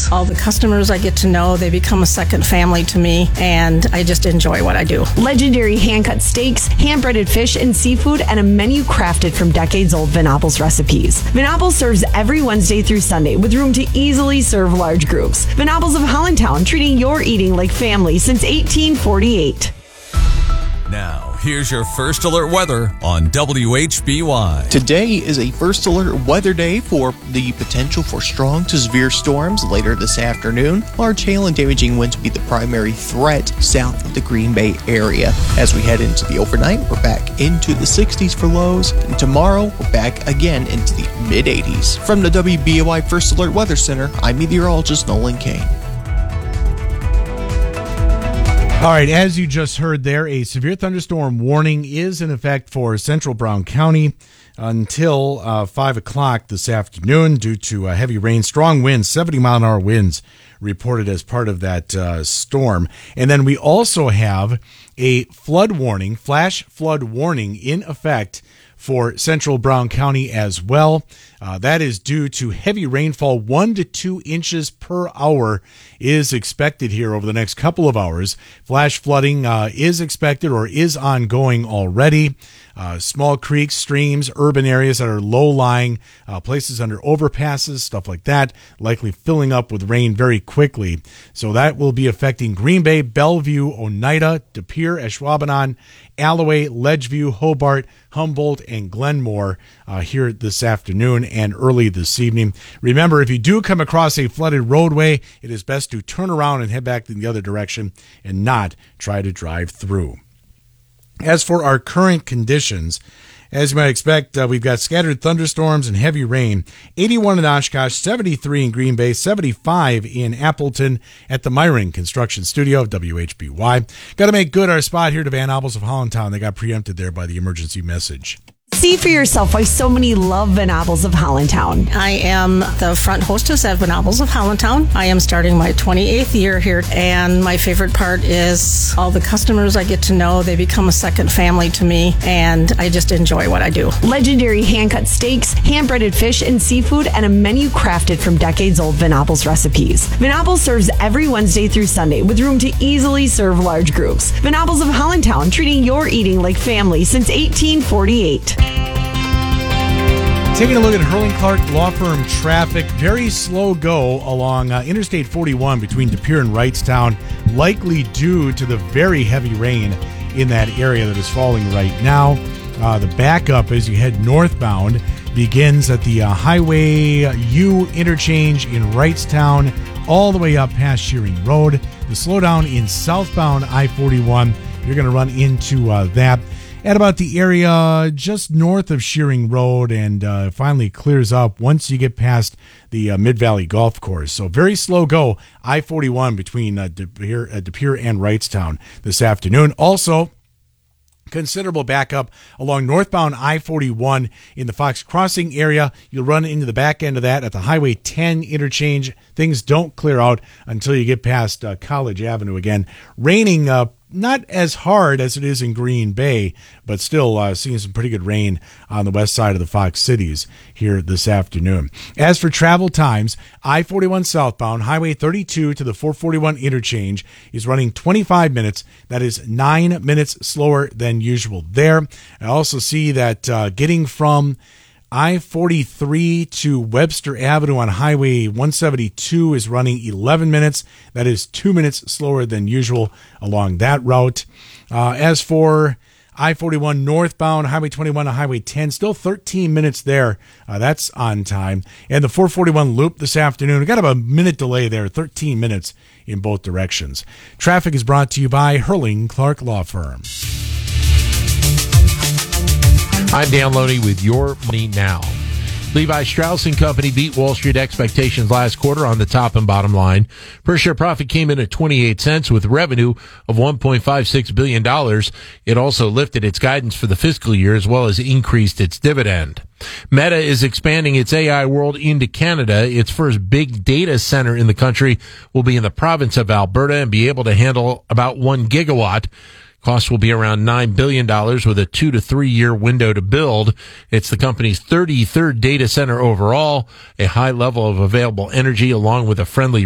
Steaks. All the customers I get to know, they become a second family to me, and I just enjoy what I do. Legendary hand-cut steaks, hand-breaded fish and seafood, and a menu crafted from decades-old Venables recipes. Venables serves every Wednesday through Sunday with room to easily serve large groups. Venables of Hollandtown, treating your eating like family since 1848. Now, here's your First Alert weather on WHBY. Today is a First Alert weather day for the potential for strong to severe storms later this afternoon. Large hail and damaging winds will be the primary threat south of the Green Bay area. As we head into the overnight, we're back into the 60s for lows, and tomorrow we're back again into the mid-80s. From the WBAY First Alert Weather Center, I'm meteorologist Nolan Kane. All right, as you just heard there, a severe thunderstorm warning is in effect for central Brown County until 5 o'clock this afternoon due to heavy rain, strong winds, 70-mile-an-hour winds reported as part of that storm. And then we also have a flood warning, flash flood warning in effect for central Brown County as well. That is due to heavy rainfall. 1 to 2 inches per hour is expected here over the next couple of hours. Flash flooding is expected or is ongoing already. Small creeks, streams, urban areas that are low-lying, places under overpasses, stuff like that, likely filling up with rain very quickly. So that will be affecting Green Bay, Bellevue, Oneida, De Pere, Ashwaubenon, Alloway, Ledgeview, Hobart, Humboldt, and Glenmore here this afternoon and early this evening. Remember, if you do come across a flooded roadway, it is best to turn around and head back in the other direction and not try to drive through. As for our current conditions, as you might expect, we've got scattered thunderstorms and heavy rain. 81 in Oshkosh, 73 in Green Bay, 75 in Appleton at the Myron Construction Studio of WHBY. Got to make good our spot here to Van Albels of Hollandtown. They got preempted there by the emergency message. See for yourself why so many love Venables of Hollandtown. I am the front hostess at Venables of Hollandtown. I am starting my 28th year here, and my favorite part is all the customers I get to know. They become a second family to me, and I just enjoy what I do. Legendary hand-cut steaks, hand-breaded fish and seafood, and a menu crafted from decades-old Venables recipes. Venables serves every Wednesday through Sunday with room to easily serve large groups. Venables of Hollandtown, treating your eating like family since 1848. Taking a look at Hurling Clark Law Firm traffic, very slow go along Interstate 41 between De Pere and Wrightstown, likely due to the very heavy rain in that area that is falling right now. The backup as you head northbound begins at the Highway U interchange in Wrightstown all the way up past Shearing Road. The slowdown in southbound I-41, you're going to run into that at about the area just north of Shearing Road, and finally clears up once you get past the Mid-Valley Golf Course. So very slow go, I-41 between De Pere and Wrightstown this afternoon. Also, considerable backup along northbound I-41 in the Fox Crossing area. You'll run into the back end of that at the Highway 10 interchange. Things don't clear out until you get past College Avenue again. Raining not as hard as it is in Green Bay, but still seeing some pretty good rain on the west side of the Fox Cities here this afternoon. As for travel times, I-41 southbound, Highway 32 to the 441 interchange is running 25 minutes. That is 9 minutes slower than usual there. I also see that getting from I-43 to Webster Avenue on Highway 172 is running 11 minutes. That is 2 minutes slower than usual along that route. As for I-41 northbound, Highway 21 to Highway 10, still 13 minutes there. That's on time. And the 441 loop this afternoon, we got about a minute delay there, 13 minutes in both directions. Traffic is brought to you by Hurling Clark Law Firm. I'm Dan Loney with Your Money Now. Levi Strauss & Company beat Wall Street expectations last quarter on the top and bottom line. Per share profit came in at 28 cents with revenue of $1.56 billion. It also lifted its guidance for the fiscal year as well as increased its dividend. Meta is expanding its AI world into Canada. Its first big data center in the country will be in the province of Alberta and be able to handle about 1 gigawatt. Cost will be around $9 billion with a 2 to 3 year window to build. It's the company's 33rd data center overall, a high level of available energy along with a friendly